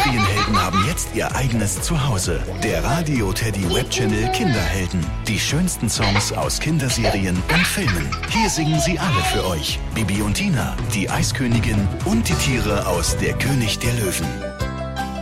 Serienhelden haben jetzt ihr eigenes Zuhause. Der Radio Teddy Webchannel Kinderhelden. Die schönsten Songs aus Kinderserien und Filmen. Hier singen sie alle für euch. Bibi und Tina, die Eiskönigin und die Tiere aus Der König der Löwen.